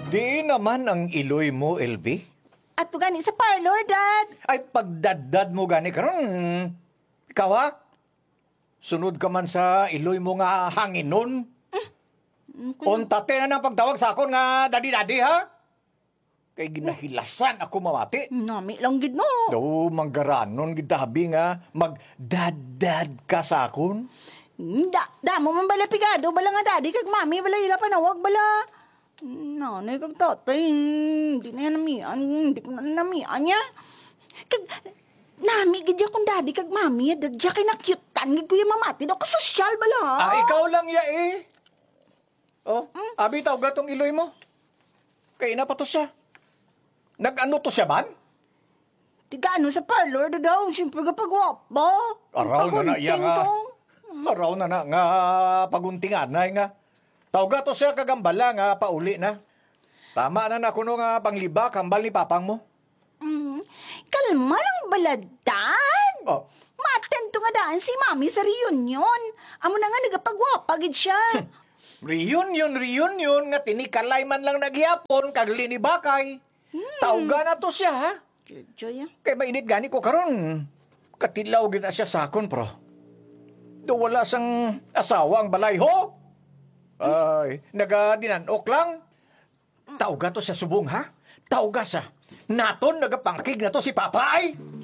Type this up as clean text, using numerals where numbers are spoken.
Di naman ang iloy mo, LV. At to gani sa parlor, Dad. Ay pagdaddad mo gani karon. Ikaw ha? Sunod ka man sa iloy mo nga hanginon. Ontate na ng pagtawag sa akon nga daddy-daddy ha? Kay ginahilasan ako mamati. Nami lang gid mo. Daw manggaranon gidabi nga magdad-dad ka sa akon. Da mo man bala pigado, bala nga daddy kag mami, bala ila panawag, bala. Nanay kag tatay, hindi na yan namian, hindi ko na namian niya. Kag, nami gid akong daddy kag mami, dadya kay nakyutan, gid ko yung mamati, daw kasosyal bala. Ikaw lang ya eh. Oh, abi tawag gatong iloy mo. Kay na pa to siya. Nag-ano to siya man? Tiga ano sa parlor daw, siyempre ka pagwapa. Araw na na iya nga. Araw na na nga paguntingan na nga. Tawga to siya kagambala nga pauli na. Tama na na kuno nga pangliba kambal ni papang mo. Kalma lang baladad. Oh. Matento nga daan si mami sa reunion. Amo na nga nagapagwapa gid siya. Reunion nga tinikalay man lang nagyapon kag linibakay. Tawga na to siya ha. Joy, Kay mainit gani ko karon. Katilaw gid na siya sa akon pro. Do wala sang asawa ang balay ho. Ay, nagadinanok lang. Tawga to siya subong ha. Tawga siya. Naton nagapangkig na to si Papa ay.